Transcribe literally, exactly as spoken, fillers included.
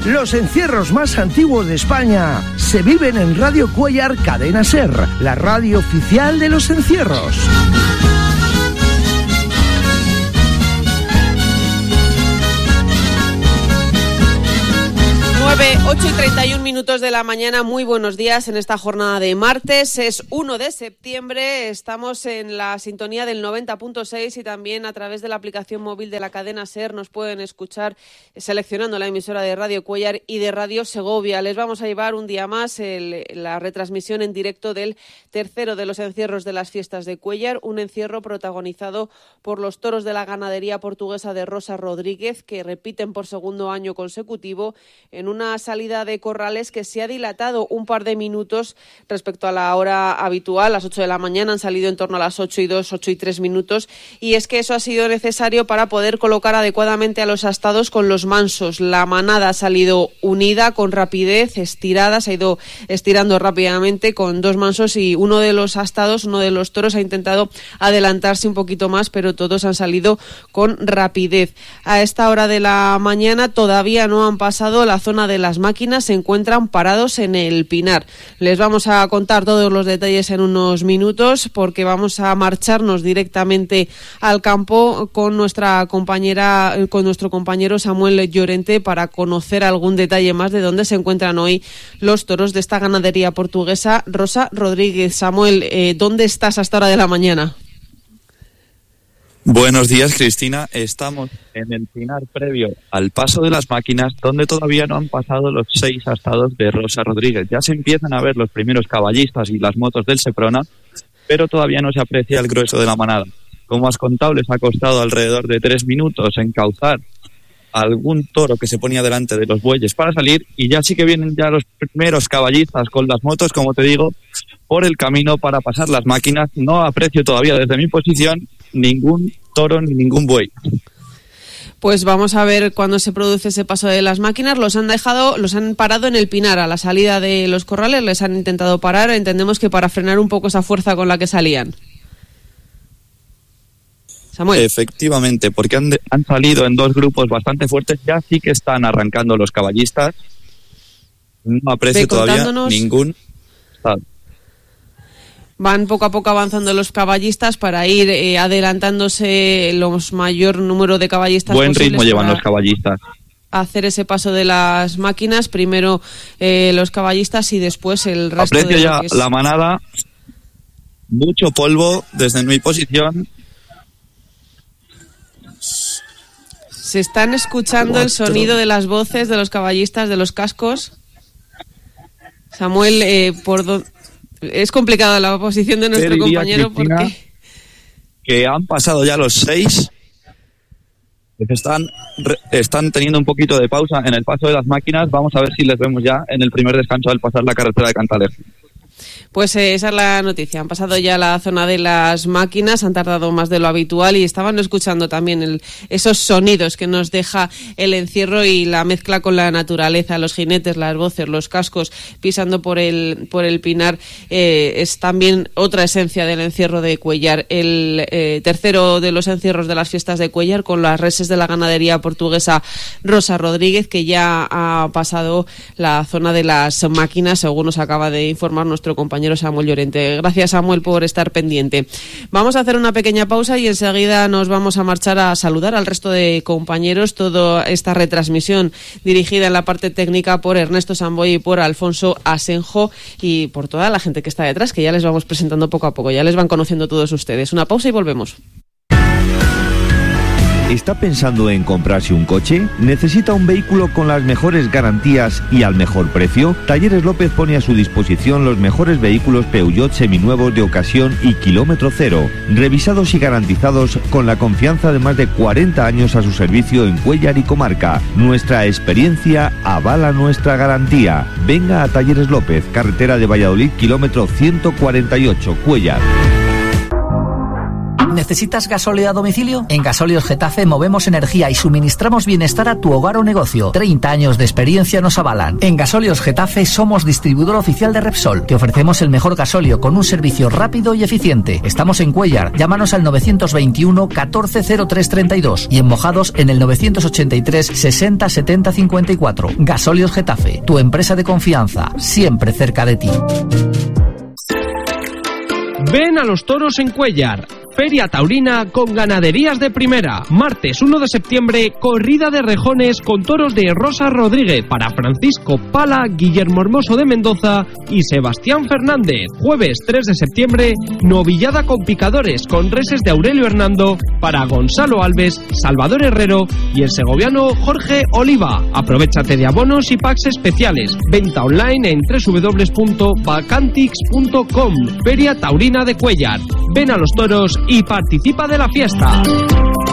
Los encierros más antiguos de España se viven en Radio Cuéllar Cadena Ser, la radio oficial de los encierros. ocho y treinta y un minutos de la mañana, muy buenos días en esta jornada de martes, es uno de septiembre, estamos en la sintonía del noventa punto seis y también a través de la aplicación móvil de la cadena SER nos pueden escuchar seleccionando la emisora de Radio Cuéllar y de Radio Segovia. Les vamos a llevar un día más el, la retransmisión en directo del tercero de los encierros de las fiestas de Cuéllar, un encierro protagonizado por los toros de la ganadería portuguesa de Rosa Rodríguez, que repiten por segundo año consecutivo en una salida de corrales que se ha dilatado un par de minutos respecto a la hora habitual. A las ocho de la mañana han salido en torno a las ocho y dos, ocho y tres minutos, y es que eso ha sido necesario para poder colocar adecuadamente a los astados con los mansos. La manada ha salido unida, con rapidez, estirada, se ha ido estirando rápidamente con dos mansos, y uno de los astados, uno de los toros ha intentado adelantarse un poquito más, pero todos han salido con rapidez. A esta hora de la mañana todavía no han pasado la zona de las máquinas, se encuentran parados en el Pinar. Les vamos a contar todos los detalles en unos minutos, porque vamos a marcharnos directamente al campo con nuestra compañera, con nuestro compañero Samuel Llorente, para conocer algún detalle más de dónde se encuentran hoy los toros de esta ganadería portuguesa Rosa Rodríguez. Samuel, eh, ¿dónde estás a esta hora de la mañana? Buenos días, Cristina. Estamos en el Pinar previo al paso de las máquinas, donde todavía no han pasado los seis astados de Rosa Rodríguez. Ya se empiezan a ver los primeros caballistas y las motos del Seprona, pero todavía no se aprecia el grueso de la manada. Como has contado, les ha costado alrededor de tres minutos encauzar algún toro que se ponía delante de los bueyes para salir, y ya sí que vienen ya los primeros caballistas con las motos, como te digo, por el camino para pasar las máquinas. No aprecio todavía desde mi posición ningún toro ni ningún buey. Pues vamos a ver cuándo se produce ese paso de las máquinas. Los han dejado, los han parado en el Pinar a la salida de los corrales, les han intentado parar, entendemos que para frenar un poco esa fuerza con la que salían. Samuel. Efectivamente, porque han, de, han salido en dos grupos bastante fuertes, ya sí que están arrancando los caballistas. No aprecio todavía ningún estado. Van poco a poco avanzando los caballistas para ir eh, adelantándose los mayor número de caballistas. Buen ritmo llevan los caballistas. Hacer ese paso de las máquinas, primero eh, los caballistas y después el resto. Aprecio de ya es... la manada, mucho polvo desde mi posición. Se están escuchando el sonido de las voces de los caballistas, de los cascos. Samuel, eh, por do... es complicada la posición de nuestro diría, compañero, Cristina, porque que han pasado ya los seis, están, están teniendo un poquito de pausa en el paso de las máquinas. Vamos a ver si les vemos ya en el primer descanso al pasar la carretera de Cantalejo. Pues eh, esa es la noticia. Han pasado ya la zona de las máquinas, han tardado más de lo habitual y estaban escuchando también el, esos sonidos que nos deja el encierro y la mezcla con la naturaleza, los jinetes, las voces, los cascos pisando por el por el Pinar. Eh, es también otra esencia del encierro de Cuéllar. El eh, tercero de los encierros de las fiestas de Cuéllar, con las reses de la ganadería portuguesa Rosa Rodríguez, que ya ha pasado la zona de las máquinas, según nos acaba de informar nuestro compañero Samuel Llorente. Gracias, Samuel, por estar pendiente. Vamos a hacer una pequeña pausa y enseguida nos vamos a marchar a saludar al resto de compañeros. Toda esta retransmisión dirigida en la parte técnica por Ernesto Samboy y por Alfonso Asenjo, y por toda la gente que está detrás, que ya les vamos presentando poco a poco, ya les van conociendo todos ustedes. Una pausa y volvemos. ¿Está pensando en comprarse un coche? ¿Necesita un vehículo con las mejores garantías y al mejor precio? Talleres López pone a su disposición los mejores vehículos Peugeot seminuevos de ocasión y kilómetro cero, revisados y garantizados con la confianza de más de cuarenta años a su servicio en Cuéllar y comarca. Nuestra experiencia avala nuestra garantía. Venga a Talleres López, carretera de Valladolid, kilómetro ciento cuarenta y ocho, Cuéllar. ¿Necesitas gasóleo a domicilio? En Gasóleos Getafe movemos energía y suministramos bienestar a tu hogar o negocio. treinta años de experiencia nos avalan. En Gasóleos Getafe somos distribuidor oficial de Repsol. Te ofrecemos el mejor gasóleo con un servicio rápido y eficiente. Estamos en Cuéllar. Llámanos al novecientos veintiuno catorce cero tres treinta y dos y en Mojados en el novecientos ochenta y tres sesenta setenta cincuenta y cuatro. Gasóleos Getafe, tu empresa de confianza, siempre cerca de ti. Ven a los toros en Cuéllar. Feria taurina con ganaderías de primera. Martes uno de septiembre, corrida de rejones con toros de Rosa Rodríguez para Francisco Pala, Guillermo Hermoso de Mendoza y Sebastián Fernández. Jueves tres de septiembre, novillada con picadores con reses de Aurelio Hernando para Gonzalo Alves, Salvador Herrero y el segoviano Jorge Oliva. Aprovechate de abonos y packs especiales. Venta online en doble u doble u doble u punto bacantix punto com. Feria taurina de Cuéllar. Ven a los toros y participa de la fiesta.